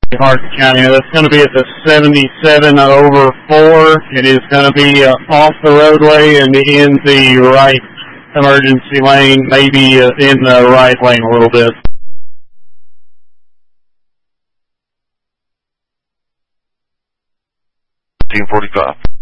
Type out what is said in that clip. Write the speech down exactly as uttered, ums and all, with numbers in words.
Hardin County. That's going to be at the seventy-seven over four. It is going to be uh, off the roadway and in the right emergency lane, maybe uh, in the right lane a little bit. Team forty-five.